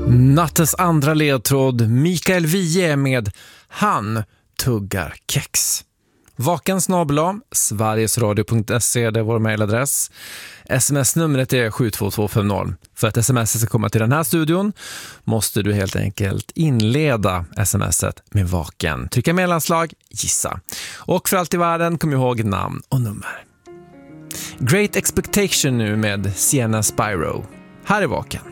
Nattens andra ledtråd, Mikael Wiehe med Han tuggar kex. Vaken@, sverigesradio.se, det är vår mejladress. SMS-numret är 72250. För att sms ska komma till den här studion måste du helt enkelt inleda smset med vaken. Trycka mellanslag, gissa. Och för allt i världen, kom ihåg namn och nummer. Great Expectation nu med Sienna Spyro. Här är Vaken.